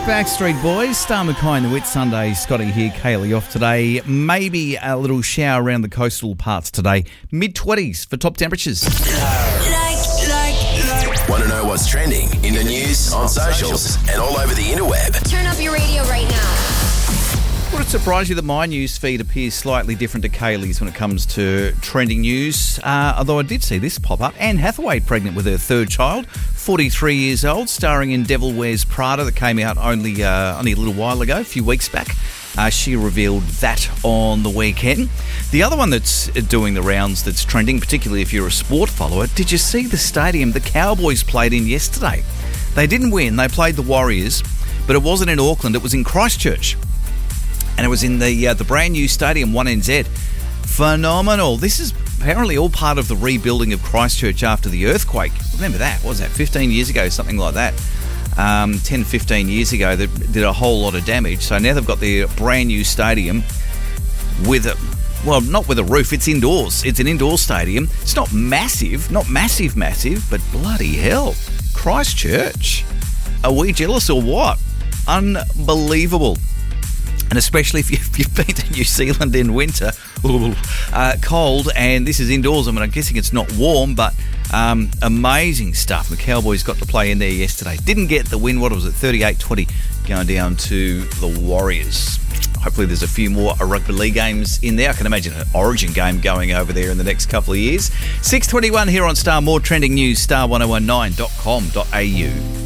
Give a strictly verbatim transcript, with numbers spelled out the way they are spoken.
Backstreet Boys, Star Mackay and the Whitsunday. Scotty here, Kaylee off today. Maybe a little shower around the coastal parts today. mid-twenties for top temperatures. Like, like, like. Want to know what's trending in the news, on socials, and all over the interweb? Turn up your radio right now. Would it surprise you that my news feed appears slightly different to Kaylee's when it comes to trending news? Uh, although I did see this pop up. Anne Hathaway pregnant with her third child, forty-three years old, starring in Devil Wears Prada that came out only uh, only a little while ago, a few weeks back. Uh, she revealed that on the weekend. The other one that's doing the rounds that's trending, particularly if you're a sport follower, did you see the stadium the Cowboys played in yesterday? They didn't win. They played the Warriors, but it wasn't in Auckland. It was in Christchurch. And it was in the uh, the brand new stadium, one N Z. Phenomenal. This is apparently all part of the rebuilding of Christchurch after the earthquake. Remember that? What was that? fifteen years ago, something like that. Um, ten, fifteen years ago, that did a whole lot of damage. So now they've got their brand new stadium with a, well, not with a roof. It's indoors. It's an indoor stadium. It's not massive, not massive, massive, but bloody hell. Christchurch. Are we jealous or what? Unbelievable. And especially if you've been to New Zealand in winter, ooh, uh, cold, and this is indoors. I mean, I'm guessing it's not warm, but um, amazing stuff. The Cowboys got to play in there yesterday. Didn't get the win. What was it, thirty-eight twenty, going down to the Warriors. Hopefully there's a few more rugby league games in there. I can imagine an Origin game going over there in the next couple of years. six twenty-one here on Star. More trending news, star ten nineteen dot com dot a u.